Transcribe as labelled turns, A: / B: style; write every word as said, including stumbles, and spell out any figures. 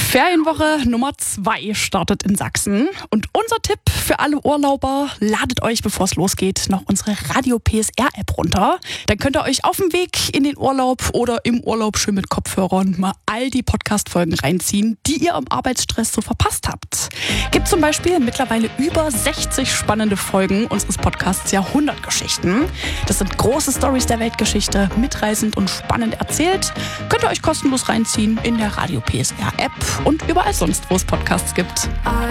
A: Ferienwoche Nummer zwei startet in Sachsen. Und unser Tipp für alle Urlauber: ladet euch, bevor es losgeht, noch unsere Radio P S R App runter. Dann könnt ihr euch auf dem Weg in den Urlaub oder im Urlaub schön mit Kopfhörern mal all die Podcast-Folgen reinziehen, die ihr im Arbeitsstress so verpasst habt. Gibt zum Beispiel mittlerweile über sechzig spannende Folgen unseres Podcasts Jahrhundertgeschichten. Das sind große Storys der Weltgeschichte, mitreißend und spannend erzählt. Könnt ihr euch kostenlos reinziehen in der Radio P S R App und überall sonst, wo es Podcasts gibt.